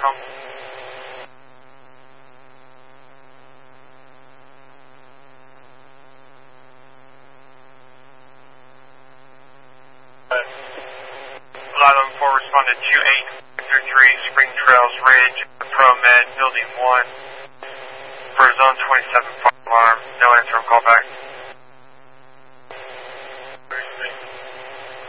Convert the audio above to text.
home. Ladon 4 responded 2833 Spring Trails Ridge, ProMed, Building 1, for Zone 27 fire alarm. No answer on callback.